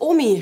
Omi!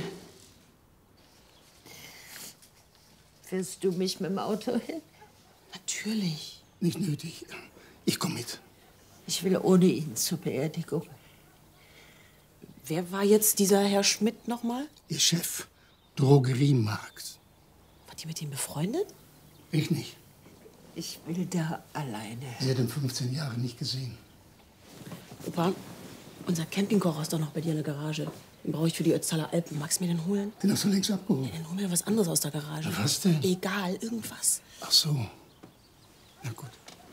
Fährst du mich mit dem Auto hin? Natürlich. Nicht nötig. Ich komme mit. Ich will ohne ihn zur Beerdigung. Wer war jetzt dieser Herr Schmidt nochmal? Ihr Chef. Drogeriemarkt. War die mit ihm befreundet? Ich nicht. Ich will da alleine. Sie hat ihn 15 Jahre nicht gesehen. Opa, unser Campingkocher ist doch noch bei dir in der Garage. Den brauche ich für die Ötztaler Alpen. Magst du mir den holen? Den hast du längst abgeholt. Ja, dann hol mir was anderes aus der Garage. Na, was denn? Egal, irgendwas. Ach so. Na gut.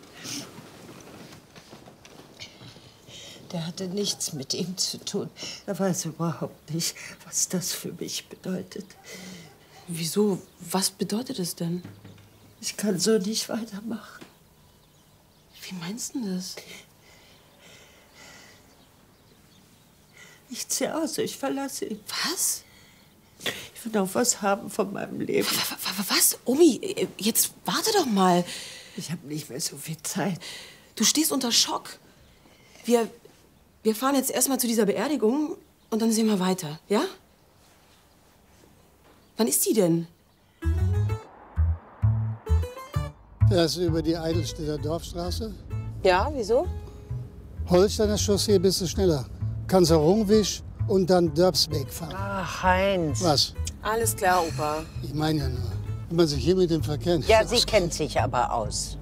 Der hatte nichts mit ihm zu tun. Er weiß überhaupt nicht, was das für mich bedeutet. Wieso? Was bedeutet es denn? Ich kann so nicht weitermachen. Wie meinst du das? Ich ziehe aus, ich verlasse ihn. Was? Ich will noch was haben von meinem Leben. Was? Omi, jetzt warte doch mal. Ich habe nicht mehr so viel Zeit. Du stehst unter Schock. Wir fahren jetzt erstmal zu dieser Beerdigung und dann sehen wir weiter, ja? Wann ist die denn? Das ist über die Eidelstädter Dorfstraße. Ja, wieso? Holsteiner Chaussee bist du schneller. Kanzerungwisch und dann Dörbsweg fahren. Ach, Heinz. Was? Alles klar, Opa. Ich meine ja nur, wenn man sich hier mit dem verkennt. Ja, sie kennt sich aber aus.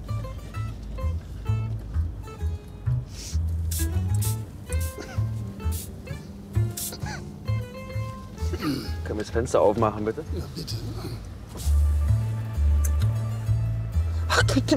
Können wir das Fenster aufmachen, bitte? Ja, bitte. Ach, bitte.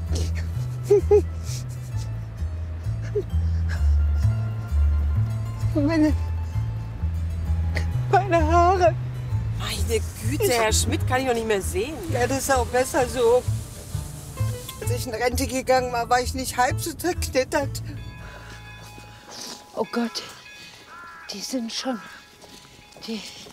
Meine Haare. Meine Güte, Herr Schmidt kann ich doch nicht mehr sehen. Ja, das ist auch besser so. Als ich in Rente gegangen war ich nicht halb so zerknittert. Oh Gott, die sind schon... Die